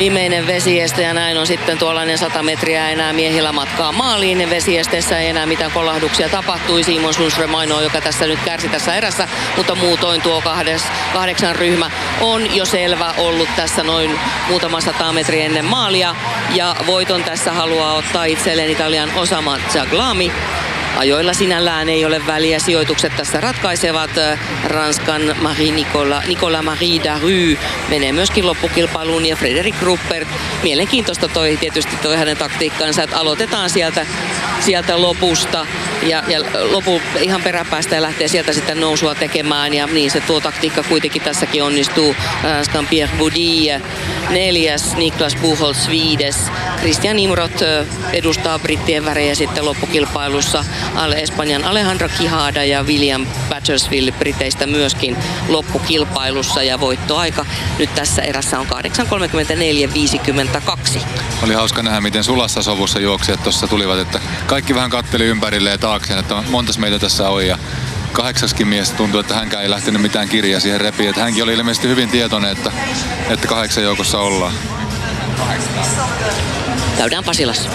viimeinen vesieste ja näin on sitten tuollainen 100 metriä enää miehillä matkaa maaliin. Vesiesteessä ei enää mitään kolahduksia tapahtui. Simon Sundström ainoa, joka tässä nyt kärsi tässä erässä, mutta muutoin tuo 8 ryhmä on jo selvä ollut tässä noin muutama 100 metriä ennen maalia. Ja voiton tässä haluaa ottaa itselleen Italian Osama Zaglami. Ajoilla sinällään ei ole väliä, sijoitukset tässä ratkaisevat. Ranskan Nicolas Marie Daru menee myöskin loppukilpailuun ja Frederic Ruppert. Mielenkiintoista tietysti toi hänen taktiikkansa, että aloitetaan sieltä lopusta ja lopu ihan peräpäästä ja lähtee sieltä sitten nousua tekemään. Ja niin se tuo taktiikka kuitenkin tässäkin onnistuu. Ranskan Pierre Boudy 4., Niklas Buchholz 5. Christian Imrot edustaa brittien värejä sitten loppukilpailussa. Espanjan Alejandro Quijada ja William Batchersfield Briteistä myöskin loppukilpailussa ja voittoaika nyt tässä erässä on 8.34.52. Oli hauska nähdä, miten sulassa sovussa juoksijat tuossa tulivat, että kaikki vähän katteli ympärilleen taakseen, että montas meitä tässä on ja 8 miestä tuntui, että hänkään ei lähtenyt mitään kirjaa siihen repiin, että hänkin oli ilmeisesti hyvin tietoinen, että 8 joukossa ollaan. Käydään Pasilassa.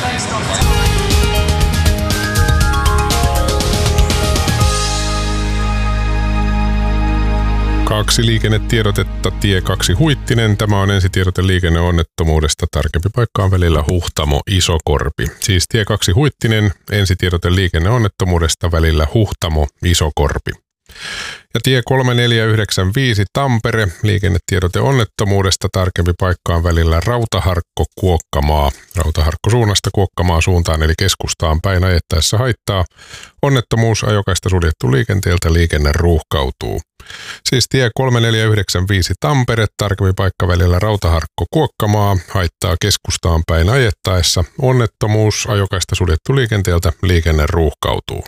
Kaksi liikennetiedotetta, tie 2 Huittinen. Tämä on ensitiedote liikenneonnettomuudesta. Tarkempi paikka on välillä Huhtamo Isokorpi. Siis tie 2 Huittinen, ensitiedote liikenneonnettomuudesta välillä Huhtamo Isokorpi. Ja tie 3495 Tampere, liikennetiedote onnettomuudesta. Tarkempi paikka on välillä Rautaharkko Kuokkamaa. Rautaharkko suunnasta Kuokkamaa suuntaan eli keskustaan päin ajettaessa haittaa. Onnettomuus, ajokaista suljettu liikenteeltä, liikenne ruuhkautuu. Siis tie 3495 Tampere, tarkempi paikka välillä Rautaharkko Kuokkamaa, haittaa keskustaan päin ajettaessa. Onnettomuus, ajokaista suljettu liikenteeltä, liikenne ruuhkautuu.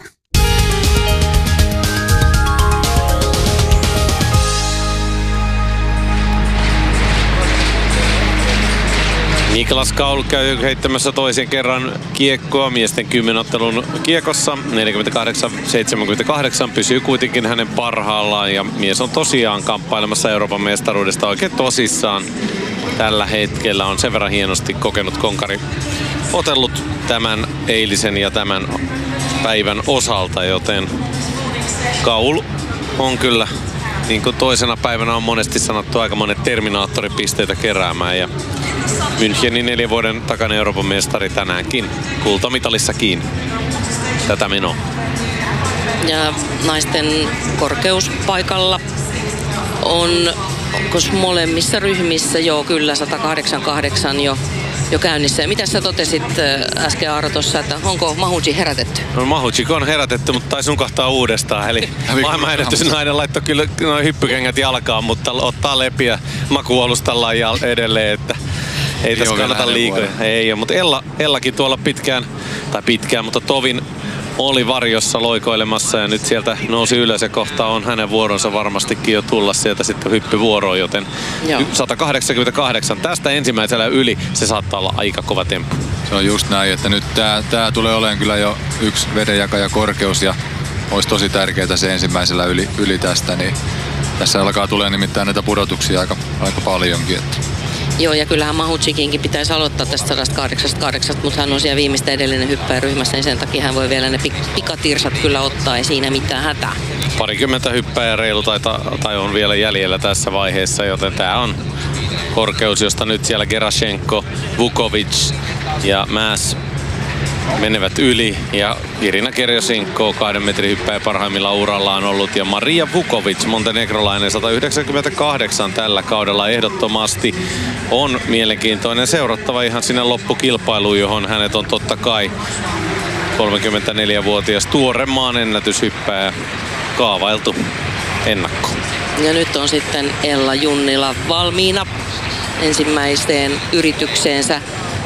Niklas Kaul käy heittämässä toisen kerran kiekkoa miesten 10-ottelun kiekossa. 48-78 pysyy kuitenkin hänen parhaallaan ja mies on tosiaan kamppailemassa Euroopan mestaruudesta oikein tosissaan. Tällä hetkellä on sen verran hienosti kokenut konkari otellut tämän eilisen ja tämän päivän osalta, joten Kaul on kyllä, niin kuin toisena päivänä on monesti sanottu, aika monet terminaattoripisteitä keräämään ja Münchenin 4 vuoden takana Euroopan mestari tänäänkin kultamitalissa kiinni. Tätä menoa. Ja naisten korkeuspaikalla on molemmissa ryhmissä kyllä 188 jo käynnissä. Ja mitä sä totesit äsken Aaro tuossa, että onko Mahuji herätetty? No Mahuji on herätetty, mutta taisi nunkahtaa uudestaan. Eli maailmanennätysnainen laittoi kyllä noin hyppykengät jalkaan, mutta ottaa lepiä makuualustallaan edelleen, että ei tässä kannata liikoja. Ei ole, mutta Ellakin tuolla pitkään, mutta Tovin oli varjossa loikoilemassa ja nyt sieltä nousi ylös ja kohta on hänen vuoronsa varmastikin jo tulla sieltä sitten hyppyvuoroon, joten 188 tästä ensimmäisellä yli se saattaa olla aika kova temppu. Se on just näin, että nyt tää tulee olemaan kyllä jo yksi vedenjakaja korkeus ja olisi tosi tärkeää se ensimmäisellä yli tästä, niin tässä alkaa tulee nimittäin näitä pudotuksia aika paljonkin. Että. Joo, ja kyllähän Mahujikinkin pitäisi aloittaa tästä 188, mutta hän on siellä viimeistä edellinen hyppäjäryhmässä, niin sen takia hän voi vielä ne pikatirsat kyllä ottaa, ei siinä mitään hätää. Parikymmentä hyppäjää reilu tai on vielä jäljellä tässä vaiheessa, joten tää on korkeus, josta nyt siellä Gerashenko, Vukovic ja Mäs menevät yli ja Irina Kerjosinko 2 metrin hyppäjä parhaimmilla uralla on ollut ja Maria Vukovic, montenegrolainen 198 tällä kaudella ehdottomasti on mielenkiintoinen seurattava ihan sinne loppukilpailuun, johon hänet on totta kai 34-vuotias tuore maan ennätyshyppäjä kaavailtu ennakko. Ja nyt on sitten Ella Junnila valmiina ensimmäiseen yritykseensä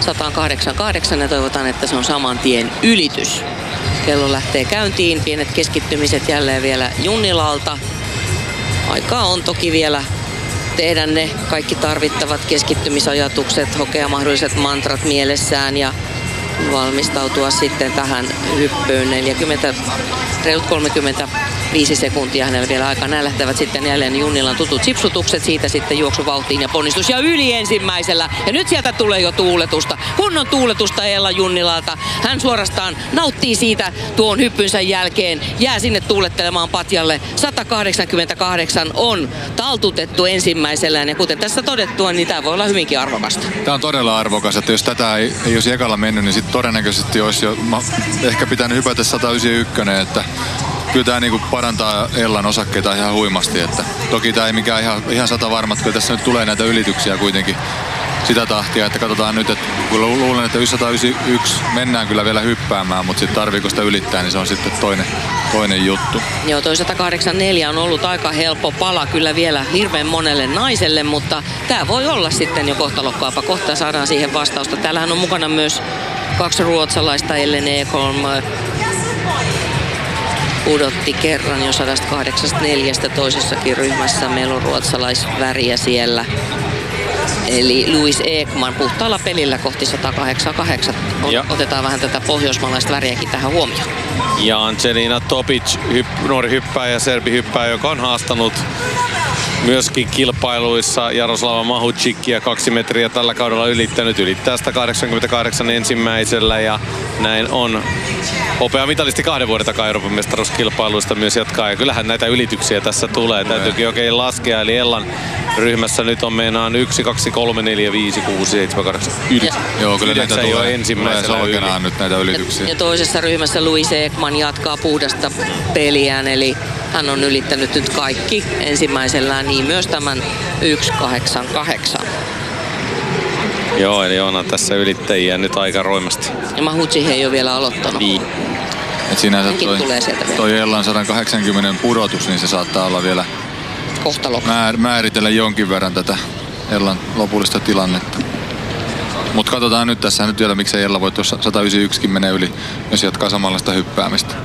188 ja toivotaan, että se on saman tien ylitys. Kello lähtee käyntiin, pienet keskittymiset jälleen vielä Junnilalta. Aikaa on toki vielä tehdä ne kaikki tarvittavat keskittymisajatukset, hokea mahdolliset mantrat mielessään ja valmistautua sitten tähän hyppyyn. 30 5 sekuntia hänellä vielä aikaa. Nämä lähtevät sitten jälleen Junnilan tutut sipsutukset, siitä sitten juoksuvauhtiin ja ponnistus ja yli ensimmäisellä. Ja nyt sieltä tulee jo tuuletusta. Kunnon tuuletusta Ella Junnilalta. Hän suorastaan nauttii siitä tuon hyppynsä jälkeen. Jää sinne tuulettelemaan patjalle. 188 on taltutettu ensimmäisellään. Ja kuten tässä todettua, niin tämä voi olla hyvinkin arvokasta. Tämä on todella arvokas, että jos tätä ei olisi ekalla mennyt, niin sitten todennäköisesti olisi jo ehkä pitänyt hypätä 191, että kyllä tämä niinku parantaa Ellan osakkeita ihan huimasti. Että toki tämä ei mikään ihan 100 varma, kyllä tässä nyt tulee näitä ylityksiä kuitenkin sitä tahtia, että katsotaan nyt, että kun luulen, että 191 mennään kyllä vielä hyppäämään, mutta sitten tarviiko sitä ylittää, niin se on sitten toinen juttu. Joo, toi 184 on ollut aika helppo pala kyllä vielä hirveän monelle naiselle, mutta tämä voi olla sitten jo kohtalokkaapa. Kohta saadaan siihen vastausta. Täällähän on mukana myös 2 ruotsalaista, Ellen Ekholm pudotti kerran jo 184 toisessakin ryhmässä. Meillä on ruotsalaisväriä siellä. Eli Louise Ekman puhtaalla pelillä kohti 188. Otetaan vähän tätä pohjoismaalaista väriäkin tähän huomioon. Ja Angelina Topic, nuori hyppääjä, serbihyppääjä, joka on haastanut myöskin kilpailuissa Jaroslava Mahučikia 2 metriä tällä kaudella ylittää 188 ensimmäisellä ja näin on hopeamitalisti 2 vuoden takaa Euroopan mestaruuskilpailuista myös jatkaa ja kyllähän näitä ylityksiä tässä tulee. Täytyykin oikein laskea, eli Ellan ryhmässä nyt on meinaan 1, 2, 3, 4, 5, 6, 7, 8, 9. Joo, kyllä näitä tulee ensimmäisellä yli. Nyt näitä ylityksiä. Ja toisessa ryhmässä Louise Ekman jatkaa puhdasta peliään, eli hän on ylittänyt nyt kaikki ensimmäisellään, niin myös tämän 188. Joo, eli on tässä ylittäjiä nyt aika roimasti. Ja Mahučić ei ole vielä aloittanut. Niin. Et sinänsä toi Ellan 180 pudotus, niin se saattaa olla vielä määritellä jonkin verran tätä Ellan lopullista tilannetta. Mutta katsotaan nyt tässä nyt vielä, miksei Ella voi tuossa 191 menee yli, jos jatkaa samanlaista hyppäämistä.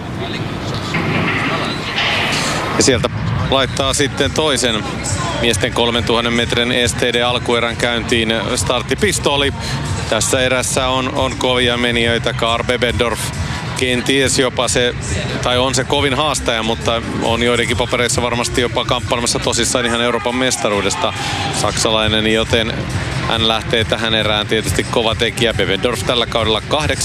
Ja sieltä laittaa sitten toisen miesten 3000 metrin STD-alkuerän käyntiin starttipistoli. Tässä erässä on kovia menijöitä. Karl Bebendorf kenties jopa se, tai on se kovin haastaja, mutta on joidenkin papereissa varmasti jopa kamppailemassa tosissaan ihan Euroopan mestaruudesta saksalainen, joten hän lähtee tähän erään tietysti kova tekijä. Bebendorf tällä kaudella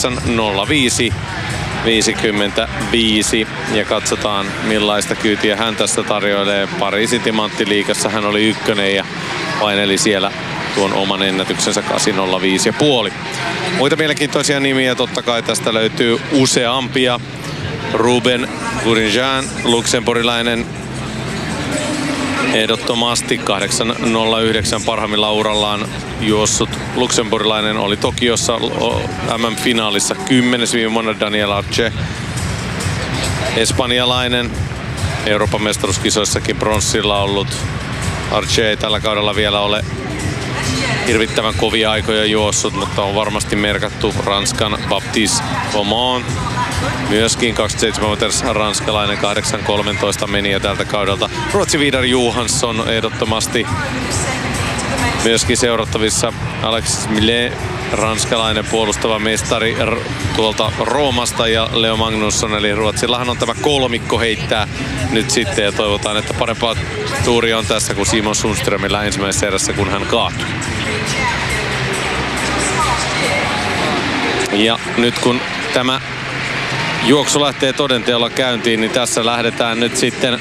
8.05.55 ja katsotaan millaista kyytiä hän tässä tarjoilee. Pariisin timanttiliigassa hän oli ykkönen ja paineli siellä tuon oman ennätyksensä 8.05,5. Muita mielenkiintoisia nimiä totta kai tästä löytyy useampia. Ruben Gourinjan, luxemburgilainen, ehdottomasti 8.09 parhaimmilla urallaan juossut luxemburgilainen, oli Tokiossa MM-finaalissa 10. viime vuonna Daniel Arce. Espanjalainen, Euroopan mestaruuskisoissakin pronssilla ollut. Arce ei tällä kaudella vielä ole hirvittävän kovia aikoja juossut, mutta on varmasti merkattu. Ranskan Baptiste Beaumont, myöskin 27-vuotias ranskalainen, 8.13 meni ja tältä kaudelta. Ruotsi Vidar Johansson ehdottomasti myöskin seurattavissa. Alexis Millet, ranskalainen puolustava mestari tuolta Roomasta, ja Leo Magnusson, eli Ruotsillahan on tämä kolmikko heittää nyt sitten, ja toivotaan, että parempaa tuuri on tässä kuin Simon Sundströmillä ensimmäisessä erässä, kun hän kaatui. Ja nyt kun tämä juoksu lähtee todenteolla käyntiin, niin tässä lähdetään nyt sitten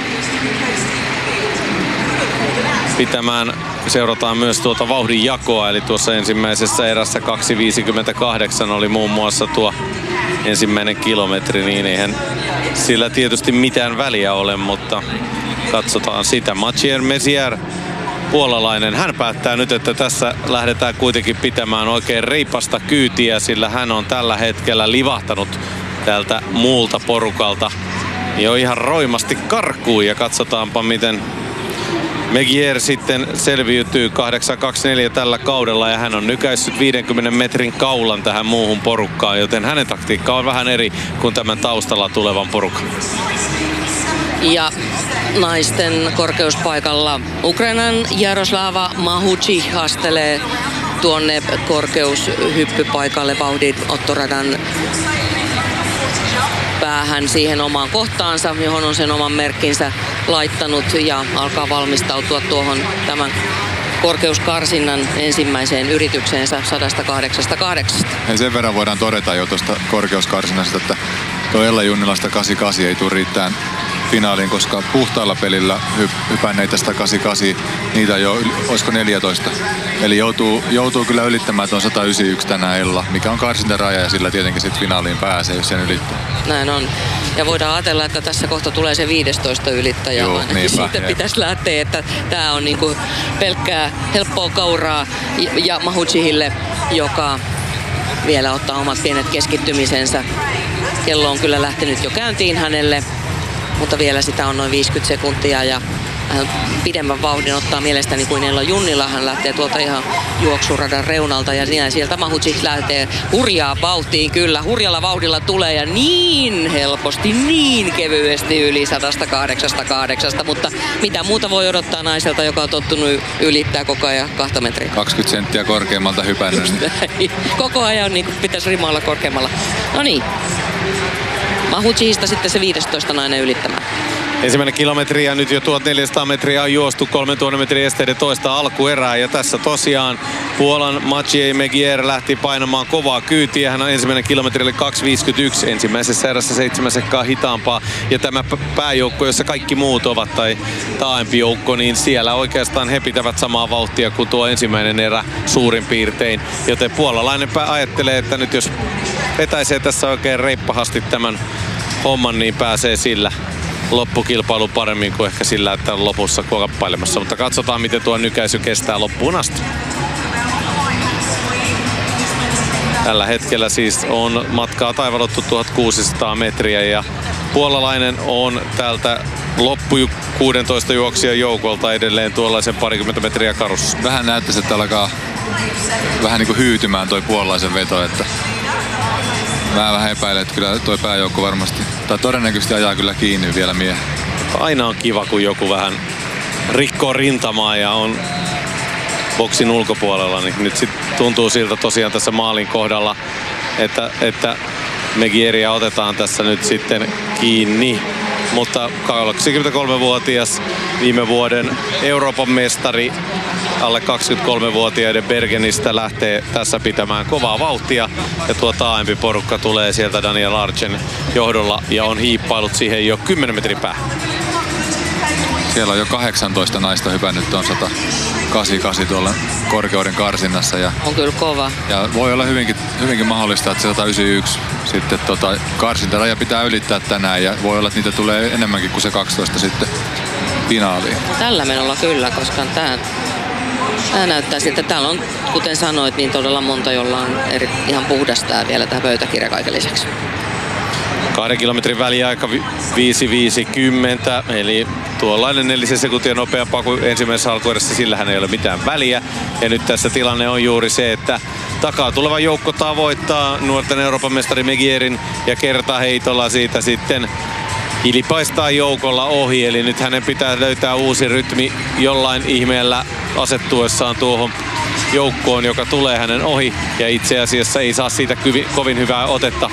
seurataan myös tuota vauhdin jakoa, eli tuossa ensimmäisessä erässä 2.58 oli muun muassa tuo ensimmäinen kilometri, niin eihän sillä tietysti mitään väliä ole, mutta katsotaan sitä. Mathieu Messier, puolalainen, hän päättää nyt, että tässä lähdetään kuitenkin pitämään oikein reipasta kyytiä, sillä hän on tällä hetkellä livahtanut tältä muulta porukalta jo ihan roimasti karkuun, ja katsotaanpa miten Megier sitten selviytyy 8.24 tällä kaudella, ja hän on nykäissyt 50 metrin kaulan tähän muuhun porukkaan, joten hänen taktiikka on vähän eri kuin tämän taustalla tulevan porukan. Ja naisten korkeuspaikalla Ukrainan Jaroslava Mahučić hastelee tuonne korkeushyppypaikalle vauhdin ottoradan päähän siihen omaan kohtaansa, johon on sen oman merkkinsä laittanut ja alkaa valmistautua tuohon tämän korkeuskarsinnan ensimmäiseen yritykseensä 108.8. Ja sen verran voidaan todeta jo tuosta korkeuskarsinnasta, että tuo Ella Junnilasta 88 ei tule riittämään finaaliin, koska puhtaalla pelillä hypänneitä 188, niitä jo, olisiko 14. Eli joutuu kyllä ylittämään tuon 191 tänään Ella, mikä on karsintaraja ja sillä tietenkin sitten finaaliin pääsee, jos sen ylittää. Näin on. Ja voidaan ajatella, että tässä kohta tulee se 15 ylittäjä. Joo, siitä pitäisi lähteä, että tämä on niinku pelkkää helppoa kauraa ja Mahuchihille, joka vielä ottaa omat pienet keskittymisensä. Kello on kyllä lähtenyt jo käyntiin hänelle, mutta vielä sitä on noin 50 sekuntia ja hän pidemmän vauhdin ottaa mielestäni kuin Ella Junnila. Hän lähtee tuolta ihan juoksuradan reunalta ja sieltä Mahuchih lähtee hurjaa vauhtiin kyllä. Hurjalla vauhdilla tulee ja niin helposti, niin kevyesti yli 108.8. Mutta mitä muuta voi odottaa naiselta, joka on tottunut ylittää koko ajan 2 metriä. 20 senttiä korkeammalta hypännyt. Koko ajan niin pitäisi rimalla korkeammalla. No niin. Mahuchihista sitten se 15 nainen ylittämään. Ensimmäinen kilometri ja nyt jo 1400 metriä on juostu 3000 metrin esteiden toista alkuerää. Ja tässä tosiaan Puolan Maciej Megier lähti painamaan kovaa kyytiä. Hän on ensimmäinen kilometri oli 2.51, ensimmäisessä erässä 7 sekkaa hitaampaa. Ja tämä pääjoukko, jossa kaikki muut ovat tai taaempi joukko, niin siellä oikeastaan he pitävät samaa vauhtia kuin tuo ensimmäinen erä suurin piirtein. Joten puolalainen ajattelee, että nyt jos vetäisee tässä oikein reippahasti tämän homman, niin pääsee sillä loppukilpailu paremmin kuin ehkä sillä, että on lopussa kappailemassa. Mutta katsotaan, miten tuo nykäisy kestää loppuun asti. Tällä hetkellä siis on matkaa taivalottu 1600 metriä ja puolalainen on tältä loppu 16 juoksijan joukolta edelleen tuollaisen parikymmentä metriä karussa. Vähän näyttäisi, että alkaa vähän niin kuin hyytymään toi puolalaisen veto, että mä vähän epäilen, että kyllä toi pääjoukko varmasti, tai todennäköisesti ajaa kyllä kiinni vielä miehen. Aina on kiva, kun joku vähän rikkoo rintamaa ja on boksin ulkopuolella, niin nyt sit tuntuu siltä tosiaan tässä maalin kohdalla, että Megieria otetaan tässä nyt sitten kiinni. Mutta 23-vuotias viime vuoden Euroopan mestari alle 23-vuotiaiden Bergenistä lähtee tässä pitämään kovaa vauhtia. Ja tuo taaempi porukka tulee sieltä Daniel Archen johdolla ja on hiippailut siihen jo 10 metrin päähän. Siellä on jo 18 naista hypännyt tuon 188 tuolla korkeuden karsinnassa. Ja on kyllä kova. Ja voi olla hyvinkin mahdollista, että se 191 sitten karsintaraja pitää ylittää tänään. Ja voi olla, että niitä tulee enemmänkin kuin se 12 sitten finaaliin. Tällä menolla kyllä, koska tämä näyttää siltä, että täällä on, kuten sanoit, niin todella monta, jolla on ihan puhdastaa vielä tämä pöytäkirja kaiken lisäksi. 2 kilometrin väliaika 5.50, eli tuollainen 4 sekuntia nopeampaa kuin ensimmäisessä alkuerässä, sillähän ei ole mitään väliä. Ja nyt tässä tilanne on juuri se, että takaa tuleva joukko tavoittaa nuorten Euroopan mestari Megierin ja kertaheitolla siitä sitten ilipaistaa joukolla ohi. Eli nyt hänen pitää löytää uusi rytmi jollain ihmeellä asettuessaan tuohon joukkoon, joka tulee hänen ohi. Ja itse asiassa ei saa siitä kovin hyvää otetta.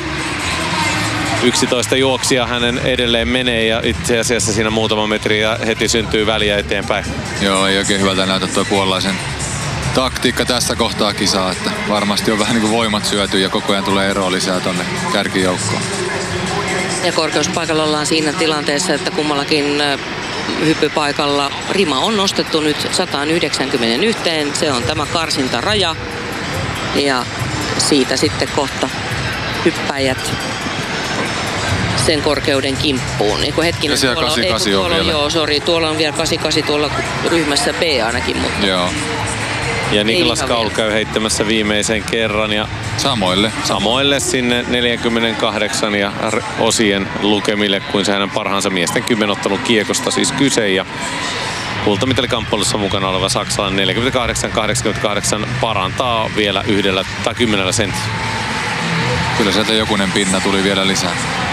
11 juoksia hänen edelleen menee ja itse asiassa siinä muutama metri ja heti syntyy väliä eteenpäin. Joo, ei oikein hyvältä näytä tuo puolalaisen taktiikka tässä kohtaa kisaa, että varmasti on vähän niin kuin voimat syöty ja koko ajan tulee eroa lisää tonne kärkijoukkoon. Ja korkeuspaikalla ollaan siinä tilanteessa, että kummallakin hyppypaikalla rima on nostettu nyt 191. Se on tämä karsintaraja ja siitä sitten kohta hyppäjät sen korkeuden kimppuun. Eiku hetkinen, ja siellä 88 on vielä. Joo, sori, tuolla on vielä 88 tuolla ryhmässä B ainakin. Mutta joo. Ja Niklas Kaul käy heittämässä viimeisen kerran ja samoille sinne 48 ja osien lukemille kuin se hänen parhaansa miesten kymmenottelun kiekosta siis kyse. Ja kultamitalikamppailussa mukana oleva saksalainen 48-88 parantaa vielä 1 tai 10 sentillä. Kyllä sieltä jokunen pinna tuli vielä lisää.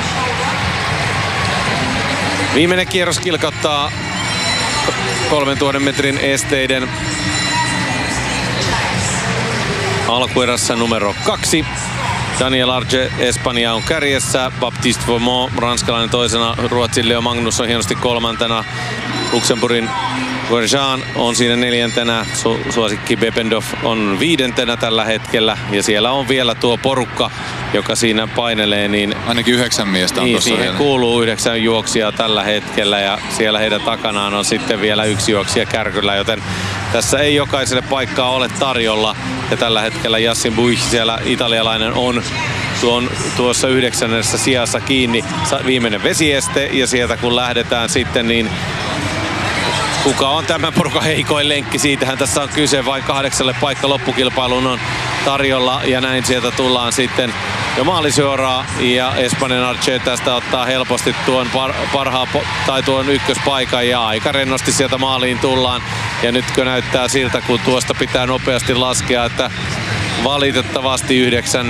Viimeinen kierros kilkauttaa 3000 metrin esteiden alkuerässä numero 2. Daniel Arge Espanja on kärjessä, Baptiste Vaumont ranskalainen toisena, Ruotsin Leo Magnusson hienosti kolmantena, Luxemburgin Grosjean on siinä neljäntenä, suosikki Bependorf on viidentenä tällä hetkellä ja siellä on vielä tuo porukka, joka siinä painelee. Niin ainakin 9 miestä on tuossa siihen vielä. kuuluu 9 juoksijaa tällä hetkellä ja siellä heidän takanaan on sitten vielä 1 juoksija kärkyllä, joten tässä ei jokaiselle paikkaa ole tarjolla ja tällä hetkellä Yassin Buich, siellä italialainen, on tuossa 9. sijassa kiinni. Viimeinen vesieste ja sieltä kun lähdetään sitten, niin kuka on tämän porukan heikoin lenkki? Siitähän tässä on kyse, vain 8 paikka loppukilpailuun on tarjolla ja näin sieltä tullaan sitten jo maalisuoraan ja Espanjan Arche tästä ottaa helposti tuon tuon ykköspaikan ja aika rennosti sieltä maaliin tullaan. Ja nytkö näyttää siltä, kun tuosta pitää nopeasti laskea, että valitettavasti 9.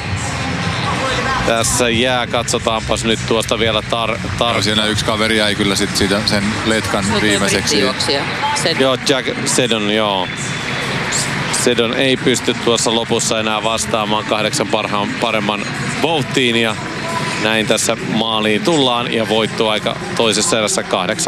tässä jää. Katsotaanpas nyt tuosta vielä Siinä yksi kaveri jäi kyllä siitä sen letkan viimeiseksi. Joo, Jack Seddon, joo. Seddon ei pysty tuossa lopussa enää vastaamaan 8 paremman vauhtiin ja näin tässä maaliin tullaan ja voittoaika toisessa erässä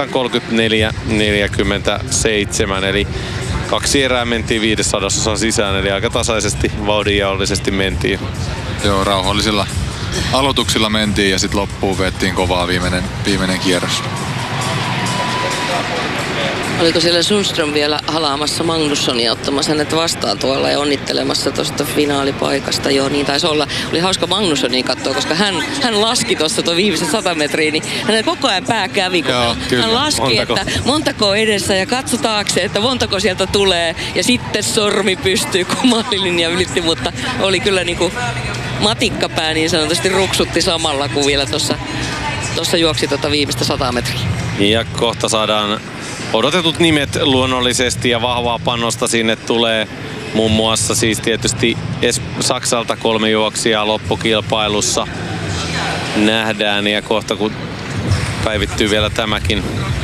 8.34.47 eli 2 erää mentiin 500 sisään eli aika tasaisesti vauhdinjaollisesti mentiin. Joo, rauhallisilla aloituksilla mentiin ja sitten loppuun vettiin kovaa viimeinen kierros. Oliko siellä Sundström vielä halaamassa Magnussonia, ottamassa hänet vastaan tuolla ja onnittelemassa tuosta finaalipaikasta? Joo, niin taisi olla. Oli hauska Magnussonia katsoa, koska hän laski tuossa tuon viimeisen 100 metriä, niin hänellä koko ajan pää kävi, kun hän laski, että montako edessä ja katso taakse, että montako sieltä tulee. Ja sitten sormi pystyy, kun maalilinja ylitti, mutta oli kyllä niinku matikkapää niin sanotusti ruksutti samalla, kuin vielä tuossa juoksi viimeistä 100 metriä. Ja kohta saadaan odotetut nimet luonnollisesti ja vahvaa panosta sinne tulee. Muun muassa siis tietysti Saksalta 3 juoksijaa loppukilpailussa nähdään ja kohta kun päivittyy vielä tämäkin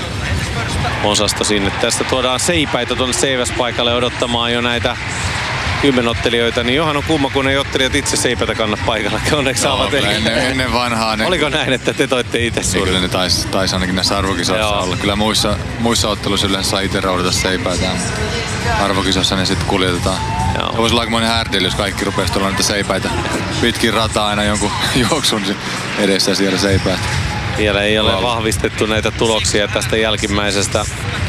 osasto sinne. Tästä tuodaan seipäitä tuonne seiväspaikalle odottamaan jo näitä kymmenottelijoita, niin johan on kumma, kun ei ottelijat itse seipätä kanna paikalla. Onneksi saavat ennen vanhaa. Oliko näin, että te toitte itse? Kyllä ne taisi ainakin näissä arvokisoissa olla. Kyllä muissa otteluissa yleensä saa itse raudata seipäitä. Arvokisossa ne sitten kuljetetaan. Voisi olla aikamoinen härdeli, jos kaikki rupeaisi tuolla niitä seipäitä pitkin rataa aina jonkun juoksun edessä siellä seipäät. Vielä ei ole vahvistettu näitä tuloksia tästä jälkimmäisestä.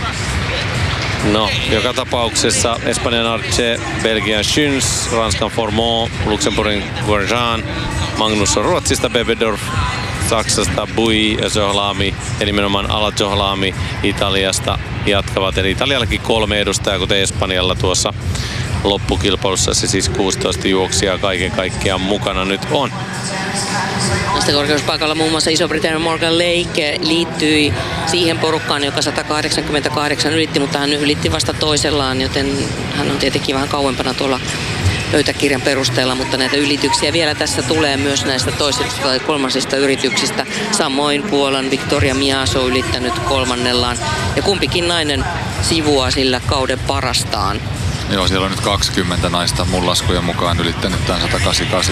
No, joka tapauksessa Espanjan Arche, Belgian Schüns, Ranskan Formont, Luxemburgin Grosjean, Magnusson Ruotsista, Bebedorf, Saksasta Bui ja Zohlami, eli nimenomaan Ala Zohlami Italiasta jatkavat. Eli Italiallakin 3 edustajaa, kuten Espanjalla tuossa loppukilpailussa se siis 16 juoksijaa kaiken kaikkiaan mukana nyt on. Tästä korkeuspaikalla muun muassa Iso-Britannian Morgan Lake liittyi siihen porukkaan, joka 188 ylitti, mutta hän ylitti vasta toisellaan, joten hän on tietenkin vähän kauempana tuolla pöytäkirjan perusteella, mutta näitä ylityksiä vielä tässä tulee myös näistä toisista tai kolmansista yrityksistä. Samoin Puolan Victoria Miaso ylittänyt 3. ja kumpikin nainen sivuaa sillä kauden parastaan. Joo, siellä on nyt 20 naista mun laskujen mukaan ylittänyt tämän 188.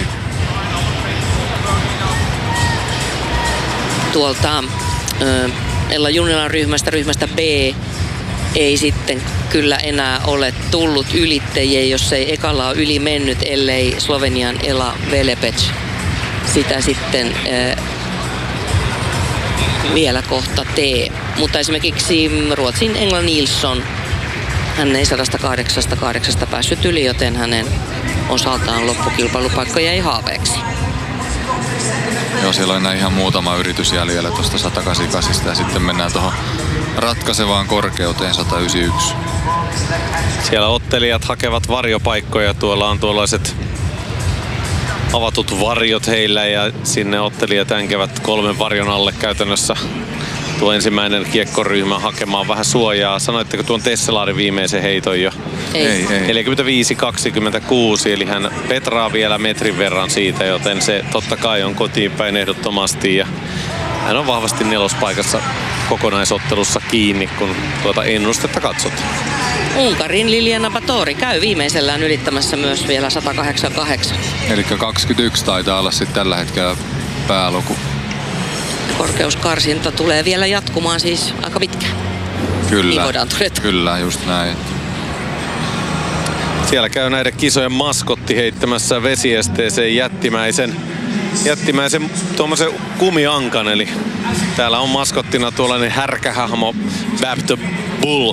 Tuolta Ella Junnilan ryhmästä B ei sitten kyllä enää ole tullut ylittäjiä, jos ei ekalla ole yli mennyt, ellei Slovenian Ela Velepec sitä sitten vielä kohta tee. Mutta esimerkiksi Ruotsin Engla Nilsson, hän ei 108 päässyt yli, joten hänen osaltaan loppukilpailupaikka jäi haaveeksi. Joo, siellä on enää ihan muutama yritys jäljellä tuosta 188 ja sitten mennään tuohon ratkaisevaan korkeuteen 191. Siellä ottelijat hakevat varjopaikkoja. Tuolla on tuollaiset avatut varjot heillä ja sinne ottelijat änkevät 3 varjon alle käytännössä tuo ensimmäinen kiekkoryhmä hakemaan vähän suojaa. Sanoitteko tuon Tesselaarin viimeisen heiton jo? Ei. 45-26, eli hän petraa vielä metrin verran siitä, joten se totta kai on kotiin päin ehdottomasti. Ja hän on vahvasti 4. paikassa kokonaisottelussa kiinni, kun tuota ennustetta katsotaan. Unkarin Liliana Batory käy viimeisellään ylittämässä myös vielä 188. Eli 21 taitaa olla sitten tällä hetkellä pääluku. Korkeuskarsinta tulee vielä jatkumaan siis aika pitkään. Kyllä, niin voidaan todeta. Kyllä, just näin. Siellä käy näiden kisojen maskotti heittämässä vesiesteeseen jättimäisen tuommoisen kumiankan. Eli täällä on maskottina tuollainen härkähahmo Bapto Bull,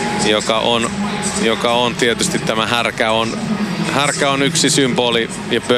joka on tietysti tämä härkä on yksi symboli ja